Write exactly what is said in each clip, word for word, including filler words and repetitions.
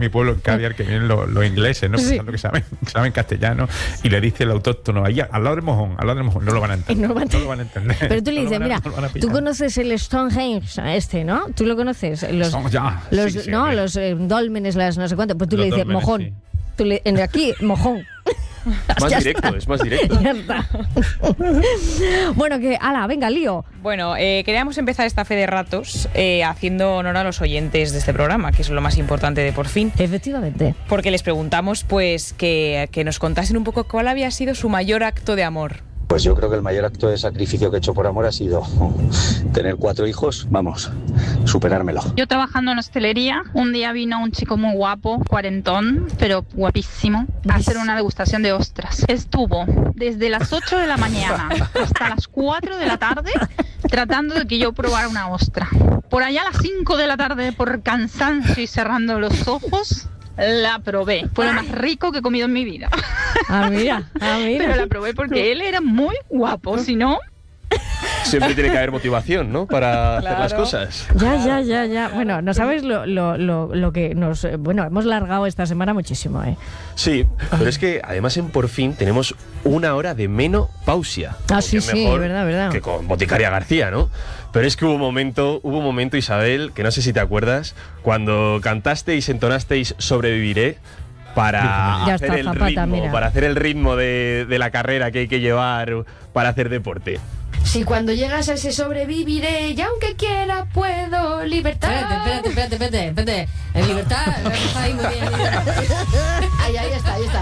mi pueblo, en Caviar, que vienen los, los ingleses, ¿no? Sí. Pensando que saben, saben castellano, y le dice el autóctono, ahí al lado del mojón, al lado del mojón, no lo van a entender. No lo van a, no lo van a entender. Pero tú le No lo dices, van a- mira, no lo van a tú pillar. conoces el Stonehenge este, ¿no? ¿Tú lo conoces? Los, Son- ya, los sí, sí, no, hombre. los eh, dólmenes, las no sé cuánto. Pues tú Los le dices, dólmenes, mojón. sí. Tú le, en aquí, mojón. Más Ya directo, está. es más directo. Ya está. Bueno, que, ala, venga, lío. Bueno, eh, queríamos empezar esta fe de ratos eh, haciendo honor a los oyentes de este programa, que es lo más importante de Por Fin. Efectivamente. Porque les preguntamos pues que, que nos contasen un poco cuál había sido su mayor acto de amor. Pues yo creo que el mayor acto de sacrificio que he hecho por amor ha sido tener cuatro hijos, vamos, superármelo. Yo trabajando en hostelería, un día vino un chico muy guapo, cuarentón, pero guapísimo, a hacer una degustación de ostras. Estuvo desde las ocho de la mañana hasta las cuatro de la tarde tratando de que yo probara una ostra. Por allá a las cinco de la tarde, por cansancio y cerrando los ojos, la probé. Fue lo más rico que he comido en mi vida. Ah, mira, ah, mira. Pero la probé porque él era muy guapo, si no... Siempre tiene que haber motivación, ¿no? Para hacer las Claro. cosas. Ya, ya, ya, ya. Bueno, no sabes lo, lo, lo, lo que nos... eh, Bueno, hemos largado esta semana muchísimo, ¿eh? Sí, pero es que además en Por Fin tenemos una hora de menopausia. Ah, sí, Aunque sí, mejor verdad, verdad. Que con Boticaria García, ¿no? Pero es que hubo un momento, hubo un momento, Isabel, que no sé si te acuerdas, cuando cantasteis, entonasteis Sobreviviré para Ya hacer está, el Zapata, ritmo, mira. para hacer el ritmo de, de la carrera que hay que llevar para hacer deporte. Si cuando llegas a ese sobreviviré y aunque quiera puedo libertad. Espérate, espérate, espérate, espérate, espérate. En libertad, está ahí muy bien. Ahí, ahí está, ahí está.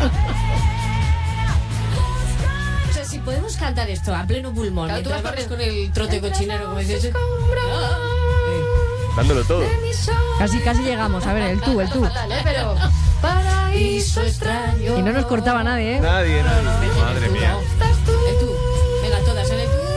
O sea, si podemos cantar esto a pleno pulmón, Claro, tú mientras vas vas con corriendo. el trote cochinero, como dices. Dándolo todo. Casi, casi llegamos. A ver, el tú, el tú. Fatal, ¿eh? Pero paraíso extraño. Y no nos cortaba nadie, ¿eh? Nadie, nadie. Madre mía. Estás tú. El tú. Venga, todas en el tú.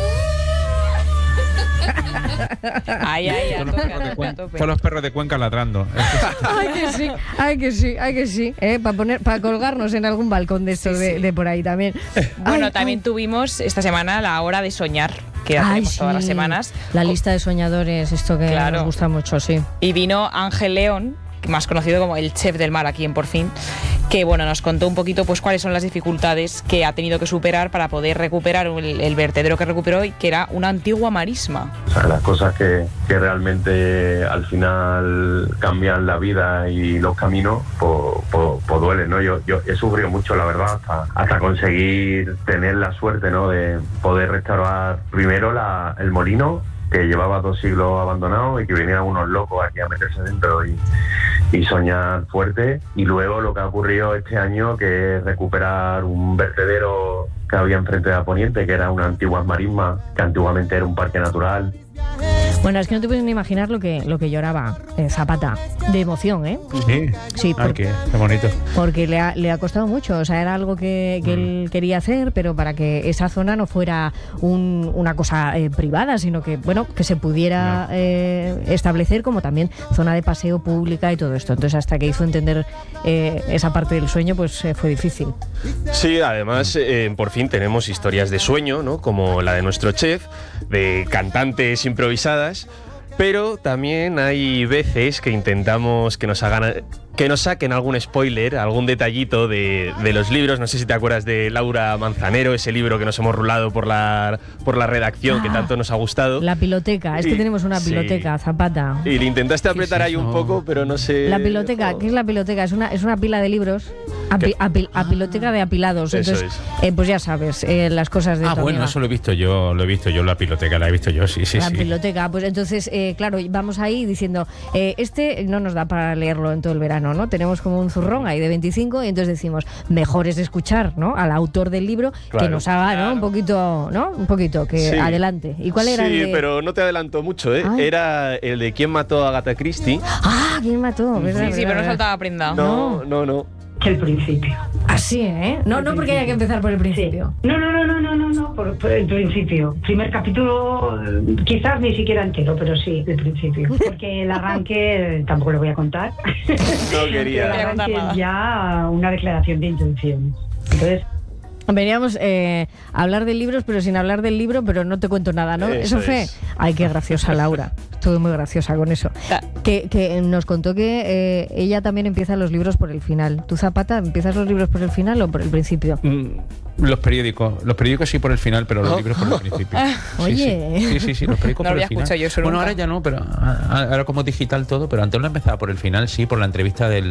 Ay, ay, a Son los tope, perros de a Cuenca- tope. son los perros de Cuenca ladrando. Ay, que sí, ay, que sí, ay, que sí. ¿eh? Para poner, para colgarnos en algún balcón de estos Sí, de, sí. de por ahí también. Bueno, Ay, también ay. tuvimos esta semana la hora de soñar, que la Ay, tenemos todas las sí. semanas. La lista de soñadores, esto que Claro. nos gusta mucho, sí. Y vino Ángel León, más conocido como el chef del mar aquí en Por Fin, que bueno, nos contó un poquito pues cuáles son las dificultades que ha tenido que superar para poder recuperar el, el vertedero que recuperó y que era una antigua marisma. O sea, las cosas que, que realmente al final cambian la vida y los caminos, pues, pues, pues duelen, ¿no? Yo, yo he sufrido mucho, la verdad, hasta, hasta conseguir tener la suerte, ¿no? De poder restaurar primero la, el molino, que llevaba dos siglos abandonado y que venían unos locos aquí a meterse dentro y, y soñar fuerte. Y luego lo que ha ocurrido este año, que es recuperar un vertedero que había enfrente de la Poniente, que era una antigua marisma, que antiguamente era un parque natural. Bueno, es que no te puedes ni imaginar lo que, lo que lloraba eh, Zapata, de emoción, ¿eh? Sí. Sí, Ay, por- qué, qué bonito. porque le ha, le ha costado mucho. O sea, era algo que, que él quería hacer, pero para que esa zona no fuera un- una cosa eh, privada, sino que, bueno, que se pudiera eh, establecer como también zona de paseo pública y todo esto. Entonces, hasta que hizo entender eh, esa parte del sueño, pues eh, fue difícil. Sí, además, eh, por fin tenemos historias de sueño, ¿no? Como la de nuestro chef, de cantantes improvisadas, pero también hay veces que intentamos que nos hagan, que nos saquen algún spoiler, algún detallito de, de los libros. No sé si te acuerdas de Laura Manzanero, ese libro que nos hemos rulado por la, por la redacción, que Ah, tanto nos ha gustado. La piloteca, es que Y- tenemos una sí. piloteca, Zapata. Y le intentaste ¿Qué apretar es ahí un eso? poco, pero no sé... La piloteca, ¿qué es la piloteca? Es una, es una pila de libros, api- api- apiloteca de apilados. Eso Entonces, eh, pues ya sabes, eh, las cosas de Ah, tu bueno, amiga. eso lo he visto yo, lo he visto yo en la piloteca, la he visto yo, sí, sí, La sí. biblioteca, pues entonces, eh, claro, vamos ahí diciendo, eh, este no nos da para leerlo en todo el verano, ¿no? Tenemos como un zurrón ahí de veinticinco y entonces decimos, mejor es escuchar, ¿no? Al autor del libro que Claro. nos haga, ¿no? Un poquito, ¿no? Un poquito, que Sí. adelante. ¿Y cuál era Sí, el de...? pero no te adelanto mucho, ¿eh? Ay. Era el de ¿Quién mató a Agatha Christie? Ah, ¿quién mató? ¿Verdad, Sí, sí, verdad, pero no verdad? saltaba prenda. No, no, no. El principio. Así, ¿eh? No, no porque haya que empezar por el principio. No, no, no, no, no, no, no, por, por el principio. Primer capítulo, eh, quizás ni siquiera entero, pero sí, el principio. Porque el arranque, eh, tampoco lo voy a contar. No El quería. quería contar arranque nada. es ya una declaración de intenciones. Entonces, Veníamos eh, a hablar de libros, pero sin hablar del libro, pero no te cuento nada, ¿no? Eso Eso fue. es. Ay, qué graciosa Laura. estuve muy graciosa con eso. Que, que nos contó que eh, ella también empieza los libros por el final. ¿Tú, Zapata, empiezas los libros por el final o por el principio? Mm, los periódicos. Los periódicos sí por el final, pero los Oh. libros por el principio. Sí, Oye. Sí, sí, sí, sí, los periódicos No por había el final. escuchado yo eso Bueno, nunca. ahora ya no, pero a- a- ahora como digital todo, pero antes lo empezaba por el final, sí, por la entrevista del